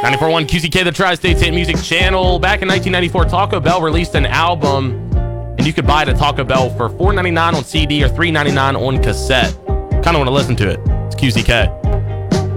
94.1 QCK, the Tri-State Hit Music Channel. Back in 1994, Taco Bell released an album, and you could buy it at Taco Bell for $4.99 on CD or $3.99 on cassette. Kind of want to listen to it. It's QCK.